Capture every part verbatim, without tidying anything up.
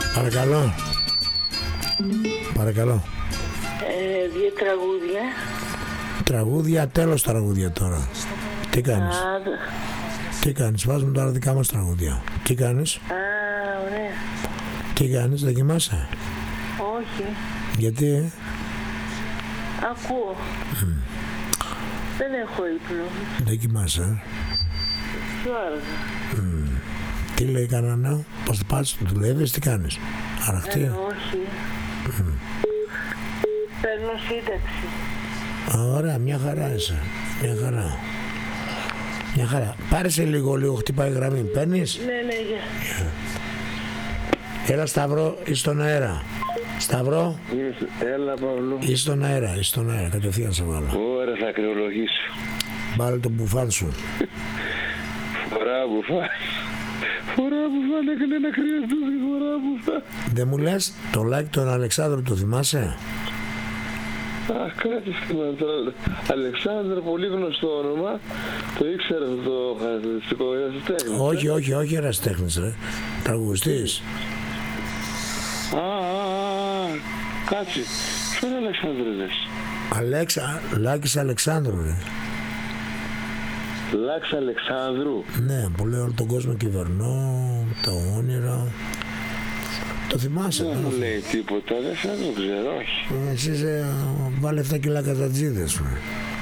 Παρακαλώ. Παρακαλώ. Ε, δύο τραγούδια. Τραγούδια, τέλος τραγούδια τώρα. Τι κάνεις? Α, Τι κάνεις, βάζουμε τώρα δικά μας τραγούδια. Τι κάνεις? α, ωραία. Τι κάνεις, δεν κοιμάσαι? Όχι. Γιατί? ε? Ακούω. Mm. Δεν έχω ύπνο. Δεν κοιμάσαι, ε? Πιο αργά. Mm. Τι λέει κανένα, πώς θα πας, δουλεύεις, τι κάνεις? Αραχτή? Ε, όχι. Mm. Παίρνω σύνταξη. Α, ωραία, μια χαρά είσαι. Μια χαρά. Μια χαρά. Πάρε σε λίγο, λίγο, χτυπάει γραμμή. Παίρνεις? Ναι, ναι, για. Έλα Σταύρο, είσαι στον αέρα. Σταύρο. Έλα Παύλο. Είσαι στον αέρα, είσαι στον αέρα, κατευθείαν σε βάλω. Ωραία, θα κρυολογήσω. Βάλε τον μπουφάν σου. Φορά μπουφάν. Φορά μπουφάν, έκανε να χρειαστούς και φορά μπουφάν. Δεν μου λες, το like τον Αλεξάνδρου το θυμάσαι? Αχ, κάτι θυμάμαι τώρα. Αλεξάνδρου, πολύ γνωστό όνομα. Το ήξερα το χαρακτηριστικό ερασιτέχνης. Όχι, όχι, όχι ερασιτέχνης ρε. Τραγουδιστής. Α, α, α, κάτσε. Ποιο Αλεξάνδρου λες? Αλέξα, Λάκης Αλεξάνδρου ρε. Λάκης Αλεξάνδρου. Ναι, που λέει όλο τον κόσμο κυβερνώ, τα όνειρα. Το θυμάσαι? Δεν μου λέει τίποτα, δεν θα το ξέρω, όχι. Εσύ είσαι, βάλε εφτά κιλά κατατζίδες σου.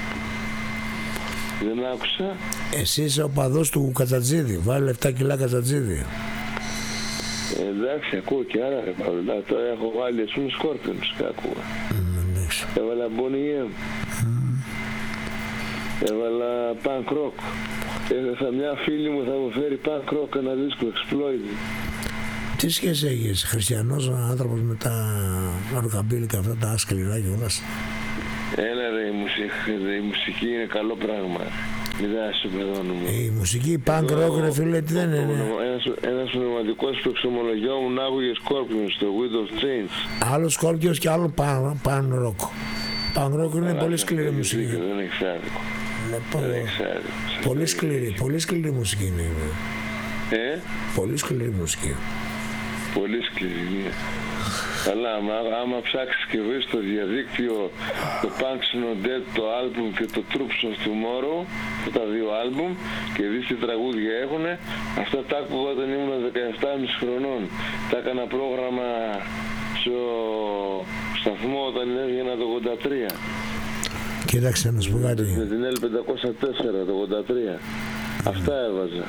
Δεν άκουσα. Εσύ είσαι ο παδός του Κατατζίδη, βάλε εφτά κιλά Κατατζίδη. Ε, εντάξει, ακούω και άρα ρε Παύλα. Τώρα έχω βάλει ας πούμε Σκόρπιονς και ακούω. Mm, έβαλα Bonnie M. Mm. Έβαλα Punk Rock. Έθεσα μια φίλη μου θα μου φέρει Punk Rock ένα δίσκο Exploited. Τι σχέση έχεις, χριστιανός άνθρωπος με τα ροκαμπίλικα αυτά τα σκληρά και όλα? Έλα ρε, η μουσική, η μουσική είναι καλό πράγμα. Μην τα συμπεδώνουμε. Η μουσική, η punk rock ρε φίλε, τι δεν είναι? Ένας, ένας πνευματικός που εξομολογιόμουν άκουγε Scorpions στο Wind of Change. Άλλο Scorpions και άλλο punk rock. Punk rock είναι πολύ σκληρή μουσική. Δεν έχεις άδικο. Δεν έχεις άδικο. Πολύ σκληρή, πολύ σκληρή μουσική είναι. Ε? Πολύ σκληρή μουσική. Πολύ σκληρή, ναι. Καλά, άμα, άμα ψάξεις και βρεις στο διαδίκτυο το Punks No Dead, το άλμπουμ και το Troops of Tomorrow, αυτά τα δύο άλμπουμ, και δεις τι τραγούδια έχουνε, αυτά τα άκουγα όταν ήμουν δεκαεπτά και μισό χρονών. Τα έκανα πρόγραμμα στο σταθμό όταν έβγαινα το ογδόντα τρία. Κοίταξε να σου πω κάτι. Με την L πεντακόσια τέσσερα το ογδόντα τρία. Mm. Αυτά έβαζα.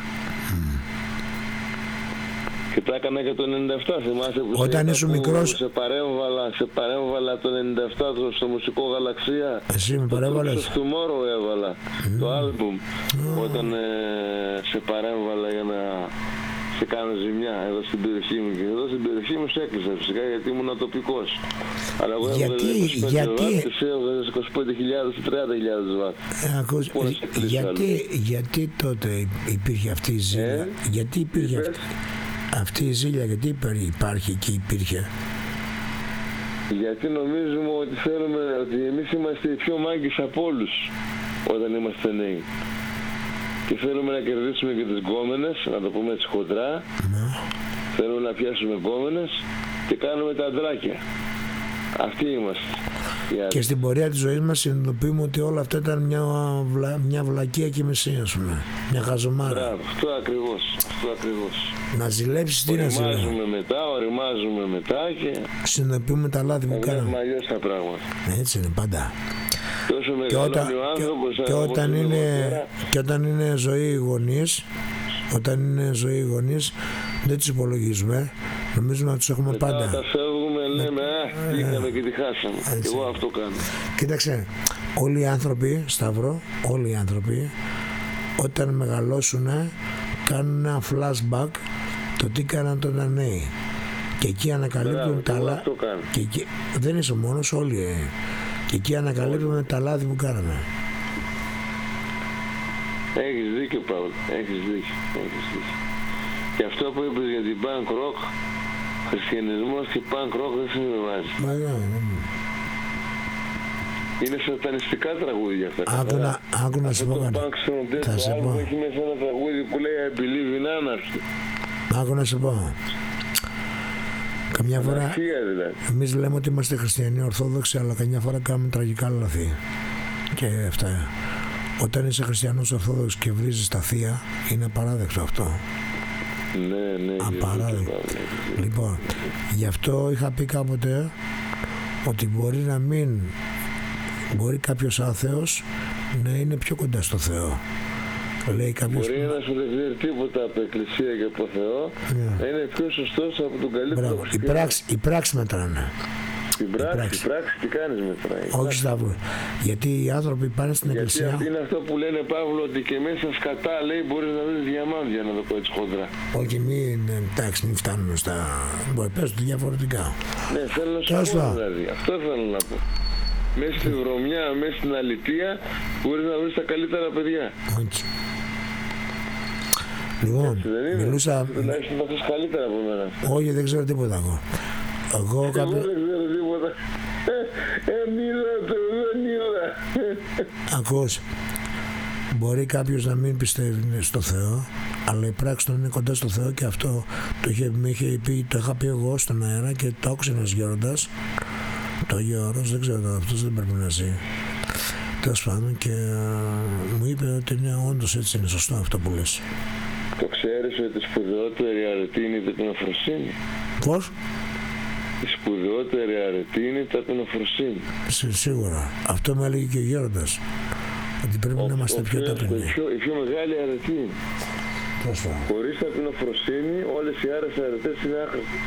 Και τα έκανα και το ενενήντα επτά, θυμάσαι που όταν σε, ήσουν μικρός... σε παρέμβαλα, σε παρέμβαλα το ενενήντα επτά στο μουσικό Γαλαξία. Εσύ με παρέμβαλες? Το Tomorrow έβαλα, mm. το άλμπουμ, mm. όταν ε, σε παρέμβαλα για να σε κάνω ζημιά εδώ στην περιοχή μου. Και εδώ στην περιοχή μου σε έκλεισα φυσικά γιατί ήμουν τοπικός. Αλλά εγώ γιατί, έβγαλε γιατί... βάτ και σε έβγαλε είκοσι πέντε χιλιάδες και τριάντα χιλιάδες βάτ. Ε, ακούς, γιατί, γιατί τότε υπήρχε αυτή η ζήλια, ε? γιατί υπήρχε αυτή... Αυτή η ζήλια γιατί υπάρχει και υπήρχε? Γιατί νομίζουμε ότι θέλουμε, ότι εμείς είμαστε οι πιο μάγκες από όλους όταν είμαστε νέοι. Και θέλουμε να κερδίσουμε και τις γκόμενες, να το πούμε έτσι χοντρά. Ναι. Θέλουμε να πιάσουμε γκόμενες και κάνουμε τα αντράκια. Αυτοί είμαστε. Και στην πορεία της ζωής μας συνειδητοποιούμε ότι όλα αυτά ήταν μια, βλα, μια βλακεία και μισή, ας πούμε. Μια χαζομάρα. Μπράβο, αυτό ακριβώς, αυτό ακριβώς. Να ζηλέψεις τι να ζηλέψεις. Οριμάζουμε μετά, οριμάζουμε μετά και... συνειδητοποιούμε τα λάθη που κάναμε. αλλιώς τα πράγματα. Έτσι είναι πάντα. Τόσο και, όταν, άνθρωπος, και, και, όταν είναι, και όταν είναι ζωή γονείς, όταν είναι ζωή γονείς, δεν τους υπολογίζουμε. Νομίζουμε να τους έχουμε μετά πάντα. Μετά φεύγουμε, λέμε, α, πήγαμε και τη χάσαμε. Έτσι. Εγώ αυτό κάνω. Κοίταξε, όλοι οι άνθρωποι, Σταύρο, όλοι οι άνθρωποι, όταν μεγαλώσουν, κάνουν ένα flashback το τι κάναν τότε νέοι. Και εκεί ανακαλύπτουν τα λάθη. Εκεί... Δεν είσαι μόνος, όλοι. Ε. Και εκεί ανακαλύπτουν τα λάθη που κάναμε. Έχεις δίκιο, Παύλο. Έχεις δίκιο. Έχεις δίκιο. Και αυτό που είπες για την punk rock, χριστιανισμός και punk rock δεν συμβιβάζει. Μα ναι, ναι. Είναι σατανιστικά τραγούδια αυτά. Άκου να, άκου να σου πω κάτι. Θα σε πω. Έχει μέσα ένα τραγούδι που λέει I believe in anarchy. Άκου να σου πω. Καμιά φορά, Αναρχία δηλαδή. εμείς λέμε ότι είμαστε χριστιανοί ορθόδοξοι, αλλά καμιά φορά κάνουμε τραγικά λάθη. Και αυτά. Όταν είσαι χριστιανός ορθόδοξος και βρίζεις τα θεία, είναι απαράδεκτο αυτό. Ναι, ναι. Απαράδεκτο. Λοιπόν, γι' αυτό είχα πει κάποτε ότι μπορεί να μην, μπορεί κάποιος άθεος να είναι πιο κοντά στο Θεό. Λέει κάποιος... Μπορεί ένας που δεν ξέρει τίποτα από εκκλησία και από Θεό Yeah. να είναι πιο σωστός από τον καλύτερο. Μπράβο. Η πράξη, η πράξη μετράνε. Την πράξη, πράξη. η πράξη τι κάνεις μετράει. Όχι Σταύρο. Γιατί οι άνθρωποι πάνε στην Γιατί εκκλησία. αυτό είναι αυτό που λένε, Παύλο, ότι και μέσα σκατά λέει μπορείς να βρεις διαμάντια, να το πω έτσι χοντρά. Όχι, μην, εντάξει, μην φτάνουμε στα. Μπορεί, πες το διαφορετικά. Ναι, θέλω να Τέλος σου πω πάντων. δηλαδή. Αυτό θέλω να πω. Μέσα στη βρωμιά, μέσα στην αλητεία μπορείς να βρεις τα καλύτερα παιδιά. Όχι. Λοιπόν, Δεν είναι. μιλούσα. Τουλάχιστον θα θες καλύτερα από μένα. Όχι, δεν ξέρω τίποτα εγώ. Εγώ Εγώ κάποιο. δεν ξέρω τίποτα. Ε, είδα το, δεν είδα. Ακούς, μπορεί κάποιος να μην πιστεύει στο Θεό, αλλά η πράξη του είναι κοντά στο Θεό και αυτό το είχε, με είχε πει, το είχα πει εγώ στον αέρα και το άκουσε ένας γέροντας, το Άγιο Όρος, δεν ξέρω, αυτός δεν πρέπει να ζει. Τέλος πάντων, και α, μου είπε ότι είναι όντως έτσι, είναι σωστό αυτό που λες. Το ξέρεις ότι η σπουδαιότερη αρετή είναι η ταπεινοφροσύνη. Πώς? Η σπουδαιότερη αρετή είναι η ταπεινοφροσύνη. Σι- Σίγουρα. Αυτό μου έλεγε και ο γέροντας. Ότι πρέπει να είμαστε πιο ταπεινοί. Η πιο, η πιο μεγάλη αρετή είναι. Τέλος πάντων. Χωρίς ταπεινοφροσύνη όλες οι άλλες αρετές είναι άχρηστες.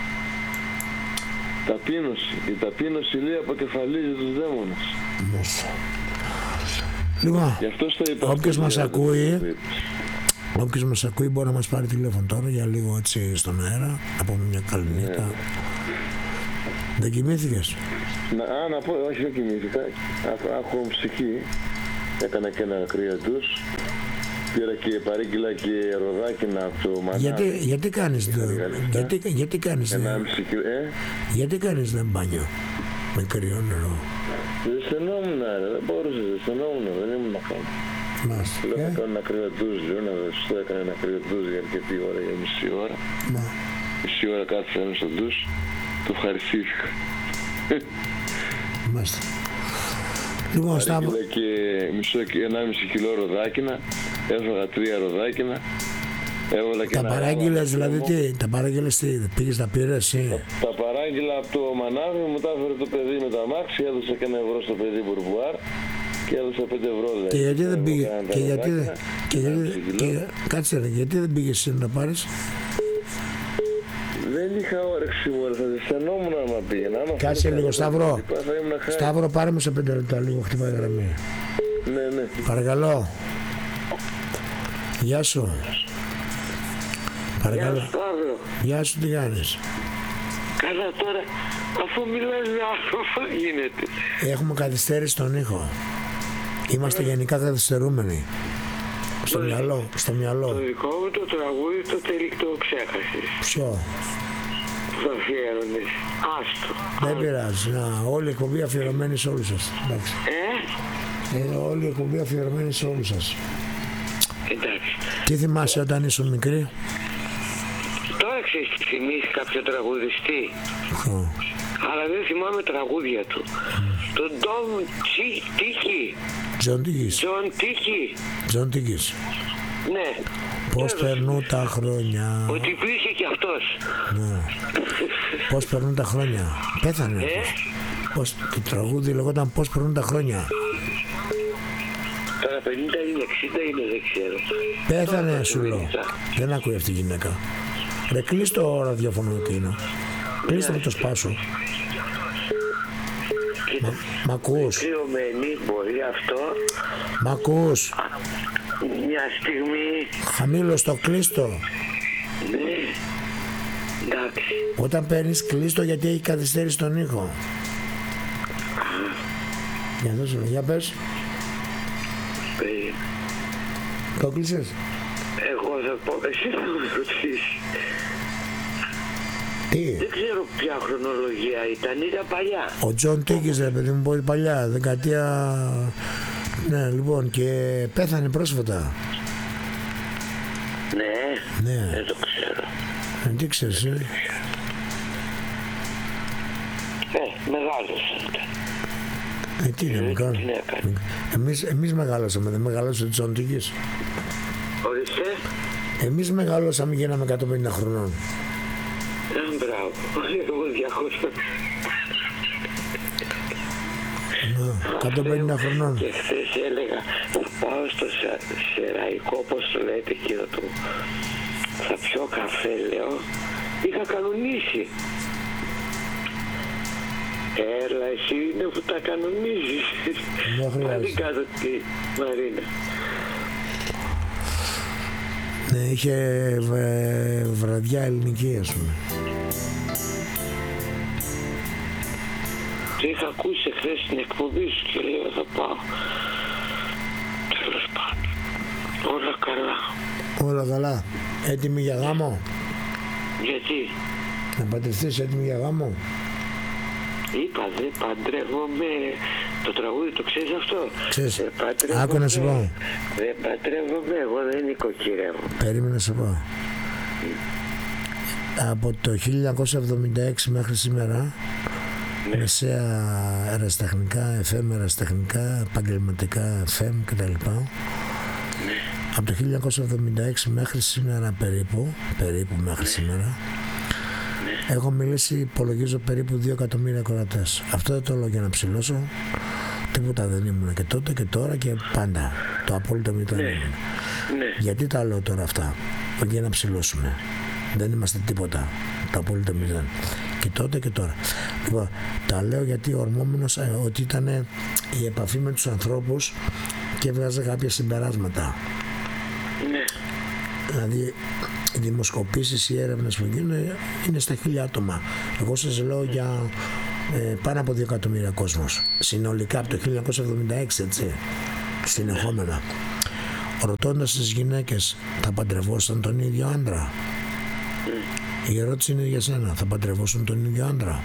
Ταπείνωση. Η ταπείνωση λέει αποκεφαλίζει τους δαίμονες. Μάλιστα. Λοιπόν, Γι' αυτό στο είπα. όποιος αυτό, μας για- ακούει, όποιος μας ακούει μπορεί να μας πάρει τηλέφωνο τώρα για λίγο έτσι στον αέρα, να πούμε μια καλή νύχτα. Δεν κοιμήθηκες? Να, α, να πω, όχι δεν κοιμήθηκα. Άκου- Άκουγα ψυχή. Έκανα και ένα κρύο τους. Πήρα και παρήγγειλα και ροδάκινα από το μανάδι. Γιατί, γιατί κάνεις το, λίγα λεφτά. γιατί, γιατί κάνεις Ένα δεν, μισή κιλό. Ε, γιατί κάνεις δεν μπάνιο με κρυό νερό? δεν στενόμουν, ρε. Δεν μπορούσα, δεν στενόμουν. Δεν ήμουν να κάνω. Μάλιστα. Λέω Ε, να κάνω ένα κρύο τους, λέω να σου έκανα ένα κρύο τους για αρκετή ώρα, για μισή ώρα. μα, Μισή ώρα κάθισα μέσα στο ντους, το ευχαριστήθηκα. μάλιστα. Λοιπόν, Σταύρο, Παρήγγειλα και μισό και ενάμιση κιλό ροδάκινα, έφαγα τρία ροδάκινα, έβαλα και τα ένα παράγγειλες γάλα δηλαδή κρέμο. τι, τα παράγγειλες τι, πήγες τα πήρες εσύ? Τα παράγγειλα από το μανάβι, μου τα έφερε το παιδί με τα μάξι, έδωσα και ένα ευρώ στο παιδί μπουρμπουάρ και έδωσα πέντε ευρώ. Δηλαδή. Και γιατί δεν πήγε, Έκανα τα και γιατί, δεν- ροδάκινα, και γιατί, ενάμιση κιλό. και, κάτσε ρε, γιατί δεν πήγες εσύ να τα πάρεις? Δεν είχα όρεξη μου, θα ζεσθενόμουν άμα πήγαινα. Άμα Κάτσε φέρω λίγο, κάτι, Σταύρο. θα ήμουν χάρη. Σταύρο, πάρε μου σε πέντε λεπτά λίγο, χτυπάει η γραμμή. Ναι, ναι. Παρακαλώ. Γεια σου. Παρακαλώ. Σταύρο, Γεια σου, τι κάνεις? καλά τώρα, αφού μιλάς με άνθρωπο γίνεται. Έχουμε καθυστέρηση στον ήχο. Είμαστε γενικά καθυστερούμενοι. Στο μυαλό, στο Το μυαλό. δικό μου το τραγούδι το τελικό το ξέχασες. Ποιο? Που θα αφιέρωνες. Άστο. Δεν πειράζει. Να, όλη η εκπομπή αφιερωμένη σε όλους σας. Εντάξει. Ε, Είναι όλη η εκπομπή αφιερωμένη σε όλους σας. εντάξει. Τι θυμάσαι όταν ήσουν μικρή? Τώρα ξέρεις τι θυμίζει κάποιο τραγουδιστή. Ω, Αλλά δεν θυμάμαι τραγούδια του. Τον Ντόμ Τίκη. Τζον Τίκης. Τζον Τίκη. Τζον Τίκης. Ναι. Πώς Έδωσε. περνούν τα χρόνια. Ότι υπήρχε κι αυτός. Ναι. Πώς περνούν τα χρόνια. Πέθανε. Ε, Πώς, το τραγούδι λεγόταν Πώς περνούν τα χρόνια. τώρα πενήντα είναι, εξήντα είναι, δεν ξέρω. Πέθανε, Τώρα σου το λέω. μίλησα. Δεν ακούει αυτή η γυναίκα. Ρε, κλείς το ραδιόφωνο εκείνο. Κλείς το με το σπάσο. Κοίτα, Μ' ακούς. κρυωμένη μπορεί αυτό Μ' ακούς. μια στιγμή. Χαμήλω το κλείστο. Ναι. Εντάξει. Όταν παίρνεις κλείστο γιατί έχει καθυστέρηση τον ήχο. Για δώσε μου, για πες. περίμενε. Το κλείσες. Εγώ θα πω, εσύ θα με ρωτήσεις. Τι. Δεν ξέρω ποια χρονολογία ήταν, ήταν παλιά. Ο Τζον Τίκης, ρε παιδί μου, πολύ παλιά, δεκαετία. Ναι, λοιπόν, και πέθανε πρόσφατα. Ναι, Ναι, δεν το ξέρω. ε, τι ξέρεις, ε? Ε, μεγάλωσα. Ε, τι είναι, μεγάλο. Εμείς, εμείς μεγαλώσαμε, δεν μεγαλώσαμε τους Αντίγες. Ορίστε. Εμείς μεγαλώσαμε, γίναμε εκατόν πενήντα χρονών. Ε, μπράβο. Εγώ διακόσια. εκατόν πενήντα χρονών. Και χθες έλεγα, θα πάω στο Σεραϊκό, όπως το λέτε, κύριο του. Θα πιω καφέ, λέω. Είχα κανονίσει. Έλα, εσύ είναι που τα κανονίζεις. Δεν χρειάζεται. Πάλι κάτω τη Μαρίνα. Ναι, είχε βε, βραδιά ελληνική, ας πούμε. Το είχα ακούσει χθες στην εκπομπή σου και λέω θα πάω. Τέλος πάντων. Όλα καλά. Όλα καλά. Έτοιμοι για γάμο. Γιατί? Να παντρευτείς, έτοιμοι για γάμο. Είπα, δεν παντρεύομαι. Το τραγούδι το ξέρεις αυτό? Ξέρεις, Δεν άκου να σου πω. Δεν παντρεύομαι, εγώ δεν νοικοκυρεύω. Περίμενε να σου πω. Από το χίλια εννιακόσια εβδομήντα έξι μέχρι σήμερα, ναι, μεσαία ερασιτεχνικά, εφ εμ ερασιτεχνικά, επαγγελματικά εφ εμ κτλ. Ναι. Από το χίλια εννιακόσια εβδομήντα έξι μέχρι σήμερα περίπου, περίπου μέχρι σήμερα, ναι, έχω μιλήσει, υπολογίζω, περίπου δύο εκατομμύρια ακροατές. Αυτό δεν το λέω για να ψηλώσω, τίποτα δεν ήμουν και τότε και τώρα και πάντα. Το απόλυτο μηδέν. Ναι. Ναι. Γιατί τα λέω τώρα αυτά? Για να ψηλώσουμε. Δεν είμαστε τίποτα. Το απόλυτο μηδέν. Και τότε και τώρα. Λοιπόν, τα λέω γιατί ορμόμενος ε, ότι ήταν η επαφή με τους ανθρώπους και έβγαζε κάποια συμπεράσματα. Ναι. Δηλαδή, οι δημοσκοπήσεις, οι έρευνες που γίνουν είναι στα χίλια άτομα. Εγώ σας λέω για ε, πάνω από δύο εκατομμύρια κόσμος. Συνολικά από το χίλια εννιακόσια εβδομήντα έξι, έτσι, συνεχόμενα. Ρωτώντας τις γυναίκες, θα παντρευόσαν τον ίδιο άντρα? Mm. Η ερώτηση είναι για σένα, θα παντρευόσουν τον ίδιο άντρα?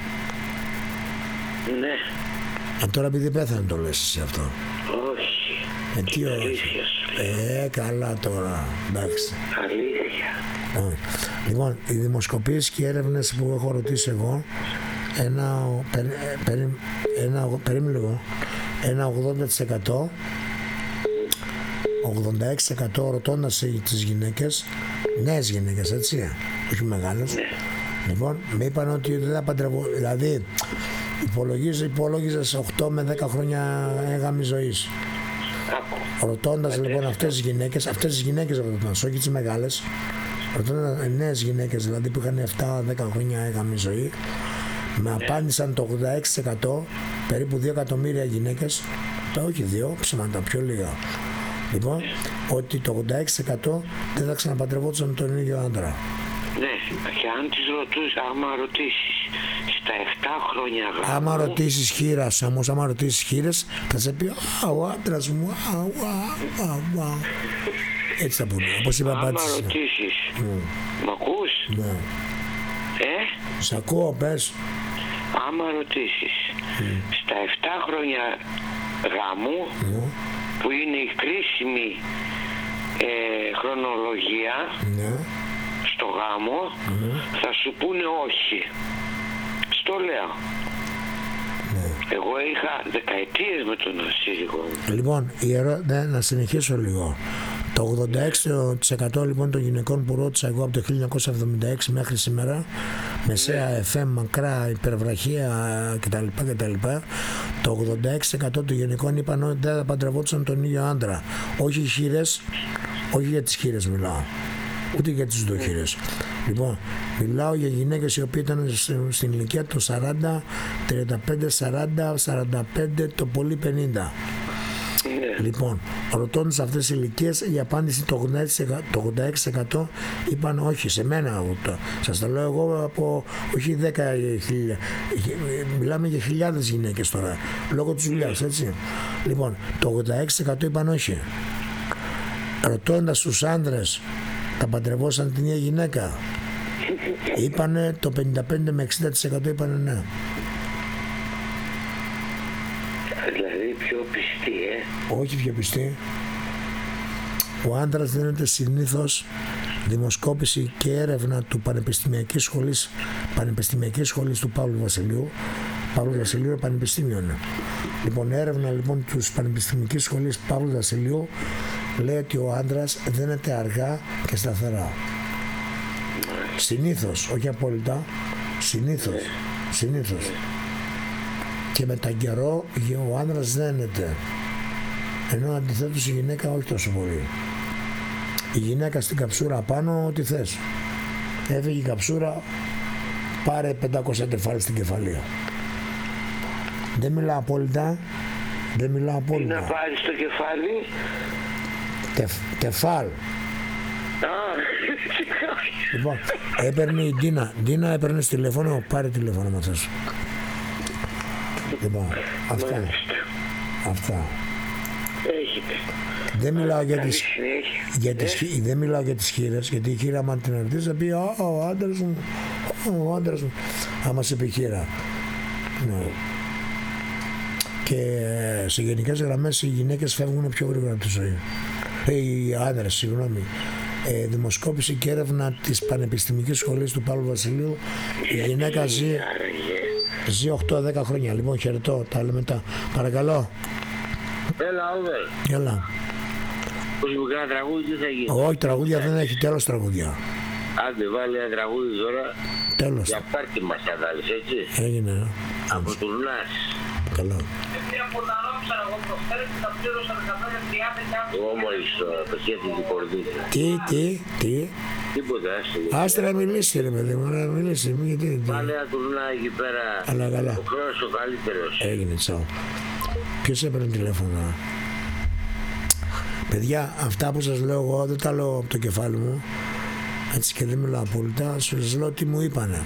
Ναι. Ε, τώρα επειδή πέθανε το λες εσύ αυτό? Όχι. Ε, τι όχι? Ε, καλά τώρα, εντάξει. Αλήθεια. Όχι. Λοιπόν, οι δημοσκοπήσεις και οι έρευνες που έχω ρωτήσει εγώ, ένα, περί, περί, ένα, περίμενε λίγο, ένα ογδόντα τοις εκατό, ογδόντα έξι τοις εκατό ρωτώντας τις γυναίκες, νέες γυναίκες, έτσι, όχι μεγάλες, ναι, λοιπόν, με είπαν ότι δεν θα παντρευώ, δηλαδή υπολογίζεις, υπολόγιζες οκτώ με δέκα χρόνια έγαμη ζωής. Ρωτώντας λοιπόν αυτές τις γυναίκες, αυτές τις γυναίκες ρωτώντας, όχι τις μεγάλες, ρωτώντας νέες γυναίκες δηλαδή που είχαν επτά δέκα χρόνια έγαμη ζωή, με απάντησαν το ογδόντα έξι τοις εκατό, περίπου δύο εκατομμύρια γυναίκες, τα όχι δύο, ψέματα, πιο λίγα. Λοιπόν, ότι το ογδόντα έξι τοις εκατό δεν θα ξαναπαντρευόντουσαν τον ίδιο άντρα. Ναι, και αν τις ρωτούς, άμα ρωτήσεις στα επτά χρόνια γάμου... Άμα ρωτήσεις χείρας, όμως άμα ρωτήσεις χείρες, θα σε πει «Α, ο άντρας μου, α, α, α, α». Έτσι θα πούνε, όπως είπα πάτησες. Άμα ρωτήσεις, mm. μ' ακούς? Ναι. Ε? Σ' ακούω, πες. Άμα ρωτήσεις mm. στα επτά χρόνια γάμου, mm. που είναι η κρίσιμη ε, χρονολογία, mm. στο γάμο, mm. θα σου πούνε όχι. Στο λέω. Mm. Εγώ είχα δεκαετίες με τον σύζυγό μου. Λοιπόν, η ερώ... ναι, να συνεχίσω λίγο. Το ογδόντα έξι τοις εκατό λοιπόν των γυναικών που ρώτησα εγώ από το χίλια εννιακόσια εβδομήντα έξι μέχρι σήμερα, μεσαία εφ εμ, μακρά, υπερβραχία κτλ, κτλ, το ογδόντα έξι τοις εκατό των γυναικών είπαν ότι δεν θα παντρευόντουσαν τον ίδιο άντρα. Όχι οι χείρες, όχι για τις χείρες μιλάω, ούτε για τις δοχείρες. Λοιπόν, μιλάω για γυναίκες οι οποίες ήταν στην ηλικία των σαράντα, τριάντα πέντε, σαράντα, σαράντα πέντε, το πολύ πενήντα. Yeah. Λοιπόν, ρωτώντας αυτές τις ηλικίες, η απάντηση το ογδόντα έξι τοις εκατό είπαν όχι, σε μένα. Σας τα λέω εγώ από, όχι δέκα χιλιάδες, μιλάμε για χιλιάδες γυναίκες τώρα, λόγω της δουλειάς, έτσι. Λοιπόν, το ογδόντα έξι τοις εκατό είπαν όχι. Ρωτώντας τους άντρες, τα παντρευόσαν την ίδια γυναίκα, είπανε το πενήντα πέντε με εξήντα τοις εκατό είπανε ναι. Δηλαδή πιο πιστή, ε. Όχι πιο πιστή. Ο άντρας δίνεται συνήθως, δημοσκόπηση και έρευνα του Πανεπιστημιακής Σχολής, Πανεπιστημιακής Σχολής του Παύλου Βασιλείου, Παύλου Βασιλείου πανεπιστήμιο είναι. Λοιπόν, έρευνα λοιπόν της Πανεπιστημικής Σχολής Παύλου Βασιλείου λέει ότι ο άντρας δένεται αργά και σταθερά. Συνήθως, όχι απόλυτα, συνήθως, συνήθως. Και με τα καιρό ο άντρας δένεται. Ενώ αντιθέτως η γυναίκα όχι τόσο πολύ. Η γυναίκα στην καψούρα πάνω, ό,τι θες. Έφυγε η καψούρα, πάρε πεντακόσια τεφάλ στην κεφαλία. Δεν μιλάω απόλυτα. Δεν μιλάω απόλυτα. Τι να πάρεις το κεφάλι? Τεφ, τεφάλ. Λοιπόν, έπαιρνε η Ντίνα. Ντίνα έπαιρνε τηλέφωνο, πάρε τηλέφωνο με θες. Λοιπόν, αυτά. Αυτά. Έχετε. Δεν μιλάω για τις, για τις, δεν μιλάω για τις χείρες, γιατί η χείρα άμα την ερωτήσεις θα πει «Α, ο άντρας μου, ο άντρας μου», άμα σε πει χείρα. Ναι. Και σε γενικές γραμμές οι γυναίκες φεύγουν πιο γρήγορα από τη ζωή. Ε, οι άντρες, συγγνώμη. Ε, δημοσκόπηση και έρευνα της Πανεπιστημικής Σχολής του Παύλου Βασιλείου. Η γυναίκα ζει, ζει οκτώ δέκα χρόνια. Λοιπόν, χαιρετώ, τα λέμε μετά. Παρακαλώ. Έλα, όδε. Έλα. Πώς μου κάνει τραγούδι, τι θα γίνει? Όχι, τραγούδια δεν έχει, τέλος τραγούδια. Άντε, βάλει ένα τραγούδι τώρα. Τέλος. Για πάρτι μας θα βάλεις, έτσι. Έγινε. ε. Από τουρνάς. Καλά. Εγώ μόλις το πεσχέθη την κορδίτσα. Τι, τι, τι. Τίποτα, άστε. Άστε να μιλήσει ρε παιδί μου, να μιλήσει. Μην, τι, τι. Βάλε ένα τουρνά εκεί πέρα. Καλά, καλά. Ο χρόνος ο καλύτερος. Έγινε, τσάου. Ποιος έπαιρνε τηλέφωνο? Παιδιά, αυτά που σας λέω εγώ δεν τα λέω από το κεφάλι μου. Έτσι και δεν μιλάω απόλυτα. Σας λέω τι μου είπανε.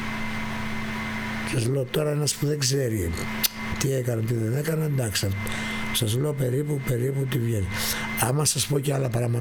Σας λέω τώρα ένας που δεν ξέρει τι έκανε, τι δεν έκανε, εντάξει. Σας λέω περίπου, περίπου τι βγαίνει. Άμα σας πω και άλλα πράγματα.